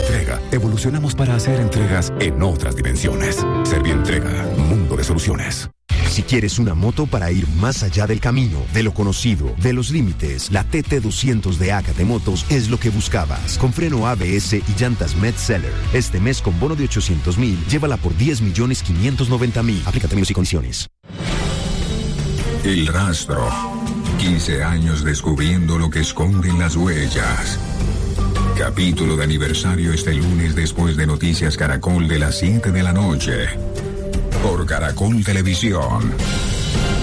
Servientrega, evolucionamos para hacer entregas en otras dimensiones. Servientrega, mundo de soluciones. Si quieres una moto para ir más allá del camino, de lo conocido, de los límites, la TT200 de Ágate Motos es lo que buscabas. Con freno ABS y llantas Metzeler. Este mes con bono de 800,000, llévala por 10,590,000. Aplica términos y condiciones. El rastro. 15 años descubriendo lo que esconden las huellas. Capítulo de aniversario este lunes después de Noticias Caracol de las 7 de la noche. Por Caracol Televisión.